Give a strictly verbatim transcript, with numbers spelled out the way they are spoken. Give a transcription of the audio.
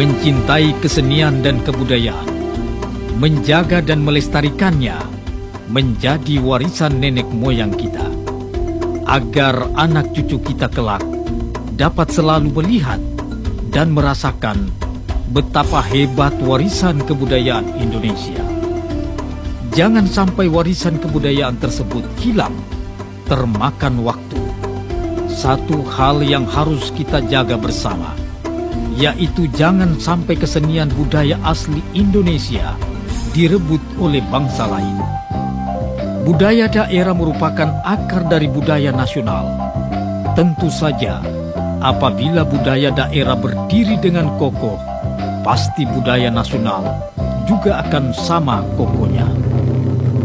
mencintai kesenian dan kebudayaan, menjaga dan melestarikannya menjadi warisan nenek moyang kita, agar anak cucu kita kelak dapat selalu melihat dan merasakan betapa hebat warisan kebudayaan Indonesia. Jangan sampai warisan kebudayaan tersebut hilang termakan waktu. Satu hal yang harus kita jaga bersama, yaitu jangan sampai kesenian budaya asli Indonesia direbut oleh bangsa lain. Budaya daerah merupakan akar dari budaya nasional. Tentu saja, apabila budaya daerah berdiri dengan kokoh, pasti budaya nasional juga akan sama kokohnya.